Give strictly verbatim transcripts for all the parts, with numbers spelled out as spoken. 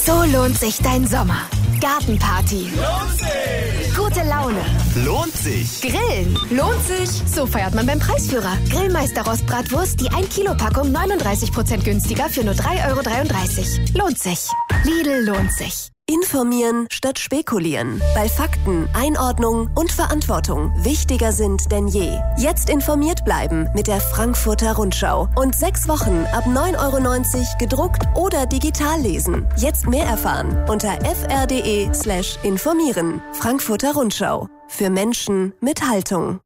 So lohnt sich dein Sommer. Gartenparty. Lohnt sich. Gute Laune. Lohnt sich. Grillen. Lohnt sich. So feiert man beim Preisführer. Grillmeister Rostbratwurst, die ein Kilo Packung neununddreißig Prozent günstiger für nur drei Euro dreiunddreißig. Lohnt sich. Lidl lohnt sich. Informieren statt spekulieren. Weil Fakten, Einordnung und Verantwortung wichtiger sind denn je. Jetzt informiert bleiben mit der Frankfurter Rundschau. Und sechs Wochen ab neun Euro neunzig gedruckt oder digital lesen. Jetzt mehr erfahren unter fr.de slash informieren. Frankfurter Rundschau. Für Menschen mit Haltung.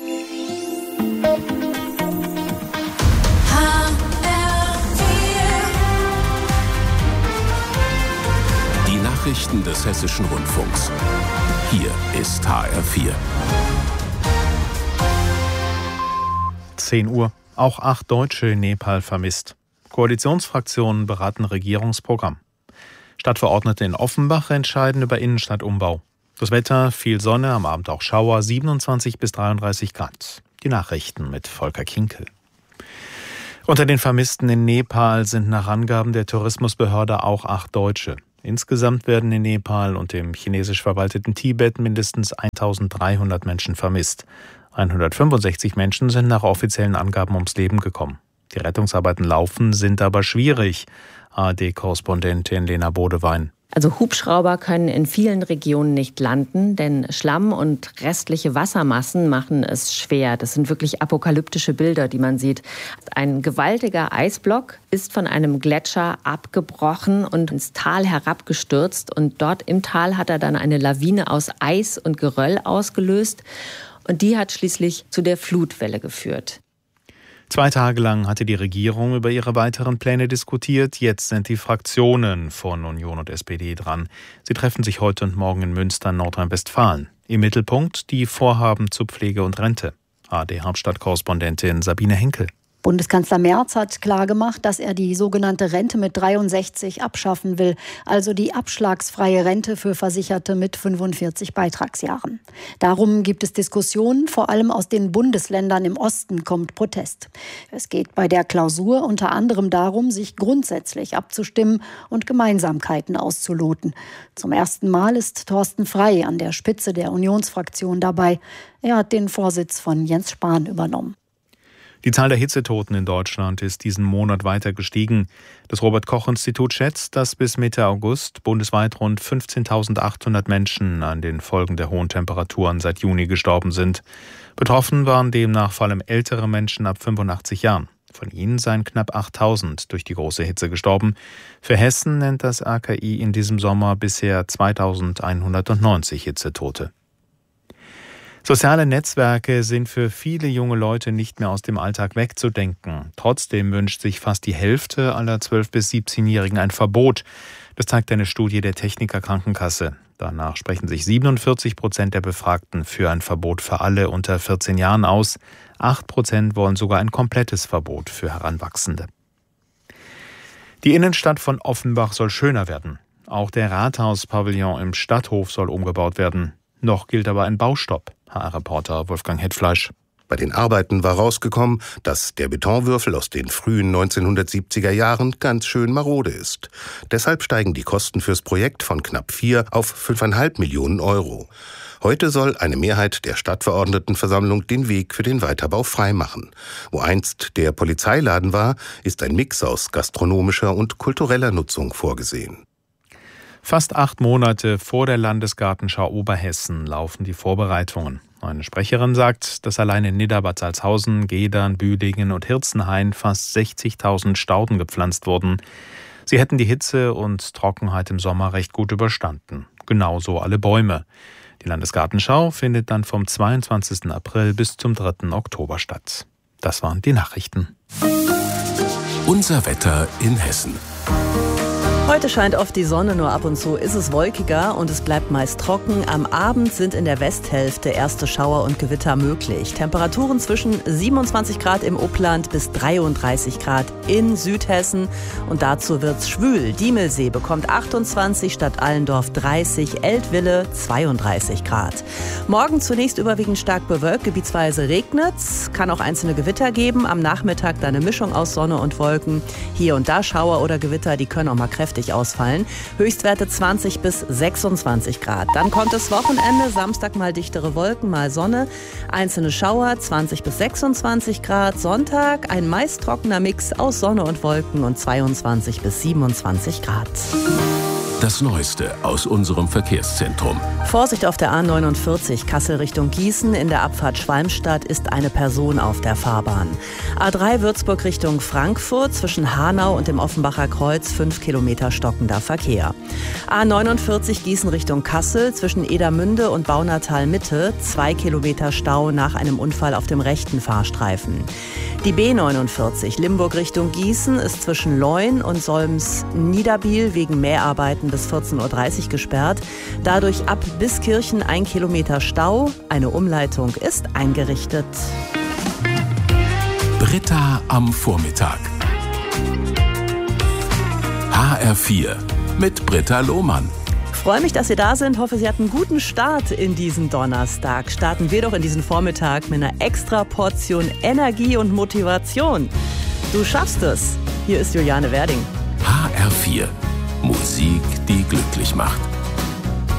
Nachrichten des Hessischen Rundfunks. Hier ist H R vier. zehn Uhr. Auch acht Deutsche in Nepal vermisst. Koalitionsfraktionen beraten Regierungsprogramm. Stadtverordnete in Offenbach entscheiden über Innenstadtumbau. Das Wetter, viel Sonne, am Abend auch Schauer, siebenundzwanzig bis dreiunddreißig Grad. Die Nachrichten mit Volker Kinkel. Unter den Vermissten in Nepal sind nach Angaben der Tourismusbehörde auch acht Deutsche. Insgesamt werden in Nepal und dem chinesisch verwalteten Tibet mindestens eintausenddreihundert Menschen vermisst. hundertfünfundsechzig Menschen sind nach offiziellen Angaben ums Leben gekommen. Die Rettungsarbeiten laufen, sind aber schwierig. A R D-Korrespondentin Lena Bodewein. Also Hubschrauber können in vielen Regionen nicht landen, denn Schlamm und restliche Wassermassen machen es schwer. Das sind wirklich apokalyptische Bilder, die man sieht. Ein gewaltiger Eisblock ist von einem Gletscher abgebrochen und ins Tal herabgestürzt. Und dort im Tal hat er dann eine Lawine aus Eis und Geröll ausgelöst. Und die hat schließlich zu der Flutwelle geführt. Zwei Tage lang hatte die Regierung über ihre weiteren Pläne diskutiert. Jetzt sind die Fraktionen von Union und S P D dran. Sie treffen sich heute und morgen in Münster, Nordrhein-Westfalen. Im Mittelpunkt die Vorhaben zu Pflege und Rente. A R D-Hauptstadtkorrespondentin Sabine Henkel. Bundeskanzler Merz hat klargemacht, dass er die sogenannte Rente mit dreiundsechzig abschaffen will, also die abschlagsfreie Rente für Versicherte mit fünfundvierzig Beitragsjahren. Darum gibt es Diskussionen, vor allem aus den Bundesländern im Osten kommt Protest. Es geht bei der Klausur unter anderem darum, sich grundsätzlich abzustimmen und Gemeinsamkeiten auszuloten. Zum ersten Mal ist Thorsten Frey an der Spitze der Unionsfraktion dabei. Er hat den Vorsitz von Jens Spahn übernommen. Die Zahl der Hitzetoten in Deutschland ist diesen Monat weiter gestiegen. Das Robert-Koch-Institut schätzt, dass bis Mitte August bundesweit rund fünfzehntausendachthundert Menschen an den Folgen der hohen Temperaturen seit Juni gestorben sind. Betroffen waren demnach vor allem ältere Menschen ab fünfundachtzig Jahren. Von ihnen seien knapp achttausend durch die große Hitze gestorben. Für Hessen nennt das R K I in diesem Sommer bisher zweitausendeinhundertneunzig Hitzetote. Soziale Netzwerke sind für viele junge Leute nicht mehr aus dem Alltag wegzudenken. Trotzdem wünscht sich fast die Hälfte aller zwölf- bis siebzehnjährigen ein Verbot. Das zeigt eine Studie der Techniker Krankenkasse. Danach sprechen sich siebenundvierzig Prozent der Befragten für ein Verbot für alle unter vierzehn Jahren aus. acht Prozent wollen sogar ein komplettes Verbot für Heranwachsende. Die Innenstadt von Offenbach soll schöner werden. Auch der Rathauspavillon im Stadthof soll umgebaut werden. Noch gilt aber ein Baustopp. H R-Reporter Wolfgang Hetfleisch. Bei den Arbeiten war rausgekommen, dass der Betonwürfel aus den frühen neunzehnhundertsiebziger Jahren ganz schön marode ist. Deshalb steigen die Kosten fürs Projekt von knapp vier auf fünfeinhalb Millionen Euro. Heute soll eine Mehrheit der Stadtverordnetenversammlung den Weg für den Weiterbau freimachen. Wo einst der Polizeiladen war, ist ein Mix aus gastronomischer und kultureller Nutzung vorgesehen. Fast acht Monate vor der Landesgartenschau Oberhessen laufen die Vorbereitungen. Eine Sprecherin sagt, dass allein in Nidda-Bad Salzhausen, Gedern, Büdingen und Hirzenhain fast sechzigtausend Stauden gepflanzt wurden. Sie hätten die Hitze und Trockenheit im Sommer recht gut überstanden. Genauso alle Bäume. Die Landesgartenschau findet dann vom zweiundzwanzigsten April bis zum dritten Oktober statt. Das waren die Nachrichten. Unser Wetter in Hessen. Heute scheint oft die Sonne, nur ab und zu ist es wolkiger und es bleibt meist trocken. Am Abend sind in der Westhälfte erste Schauer und Gewitter möglich. Temperaturen zwischen siebenundzwanzig Grad im Upland bis dreiunddreißig Grad in Südhessen. Und dazu wird's schwül. Diemelsee bekommt achtundzwanzig, Stadt Allendorf dreißig, Eltville zweiunddreißig Grad. Morgen zunächst überwiegend stark bewölkt, gebietsweise regnet's. Kann auch einzelne Gewitter geben. Am Nachmittag dann eine Mischung aus Sonne und Wolken. Hier und da Schauer oder Gewitter, die können auch mal kräftig kräftig ausfallen. Höchstwerte zwanzig bis sechsundzwanzig Grad. Dann kommt das Wochenende, Samstag mal dichtere Wolken, mal Sonne, einzelne Schauer, zwanzig bis sechsundzwanzig Grad. Sonntag ein meist trockener Mix aus Sonne und Wolken und zweiundzwanzig bis siebenundzwanzig Grad. Das Neueste aus unserem Verkehrszentrum. Vorsicht auf der A neunundvierzig, Kassel Richtung Gießen. In der Abfahrt Schwalmstadt ist eine Person auf der Fahrbahn. A drei Würzburg Richtung Frankfurt, zwischen Hanau und dem Offenbacher Kreuz, fünf Kilometer stockender Verkehr. A neunundvierzig Gießen Richtung Kassel, zwischen Edermünde und Baunatal Mitte, zwei Kilometer Stau nach einem Unfall auf dem rechten Fahrstreifen. Die B neunundvierzig Limburg Richtung Gießen ist zwischen Leun und Solms-Niederbiel wegen Mäharbeiten bis vierzehn Uhr dreißig gesperrt. Dadurch ab Biskirchen ein Kilometer Stau. Eine Umleitung ist eingerichtet. Britta am Vormittag. H R vier mit Britta Lohmann. Freue mich, dass Sie da sind. Hoffe, Sie hatten einen guten Start in diesen Donnerstag. Starten wir doch in diesen Vormittag mit einer extra Portion Energie und Motivation. Du schaffst es. Hier ist Juliane Werding. H R vier. Musik, die glücklich macht.